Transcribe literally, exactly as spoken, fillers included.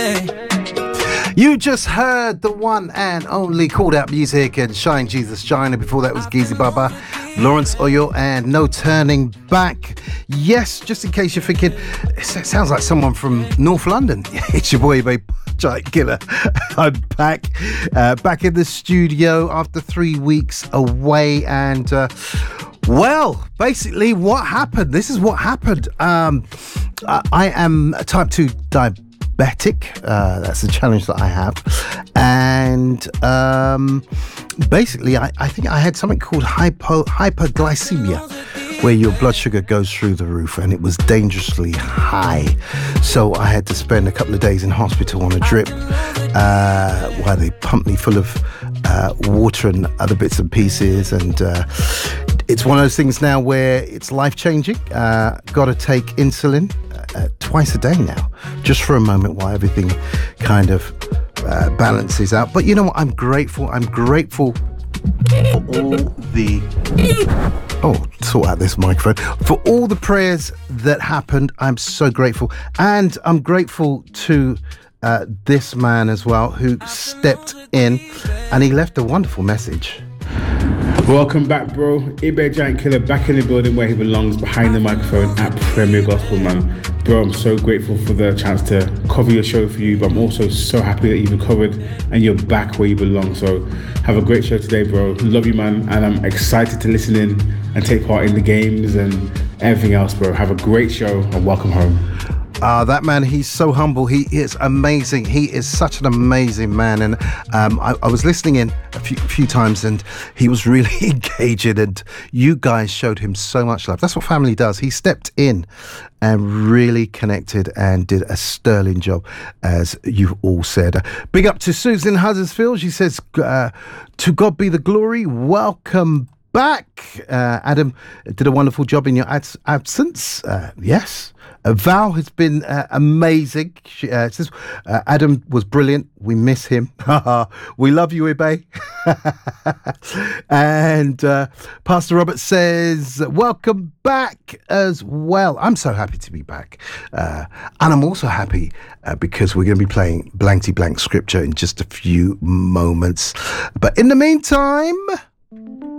You just heard the one and only Called Out Music and Shine Jesus Shine. And before that was Geezy Baba, Lawrence Oyo and No Turning Back. Yes, just in case you're thinking, it sounds like someone from North London. It's your boy, babe, Giant Killer. I'm back, uh, back in the studio after three weeks away. And, uh, well, basically what happened, this is what happened. Um, I, I am type two diabetic. Uh, that's the challenge that I have, and um, basically I, I think I had something called hypo, hyperglycemia, where your blood sugar goes through the roof, and it was dangerously high. So I had to spend a couple of days in hospital on a drip uh, while they pumped me full of uh, water and other bits and pieces, and uh, it's one of those things now where it's life-changing. Uh, got to take insulin uh, twice a day now, just for a moment while everything kind of uh, balances out. But you know what? I'm grateful. I'm grateful for all the... Oh, sort out this microphone. For all the prayers that happened, I'm so grateful. And I'm grateful to uh, this man as well, who stepped in, and he left a wonderful message. Welcome back, bro. Ibe Giant Killer back in the building where he belongs, behind the microphone at Premier Gospel, man. Bro, I'm so grateful for the chance to cover your show for you, but I'm also so happy that you've recovered and you're back where you belong. So have a great show today, bro. Love you, man. And I'm excited to listen in and take part in the games and everything else, bro. Have a great show and welcome home. Uh, that man, he's so humble. He is amazing. He is such an amazing man. And um, I, I was listening in a few, few times, and he was really engaging. And you guys showed him so much love. That's what family does. He stepped in and really connected and did a sterling job, as you've all said. Uh, big up to Susan Huddersfield. She says, uh, to God be the glory. Welcome back. Uh, Adam did a wonderful job in your abs- absence. Uh, yes. Uh, Val has been uh, amazing. She uh, says, uh, Adam was brilliant. We miss him. We love you, Ibe. And uh, Pastor Robert says, welcome back as well. I'm so happy to be back. Uh, and I'm also happy uh, because we're going to be playing Blankety Blank Scripture in just a few moments. But in the meantime...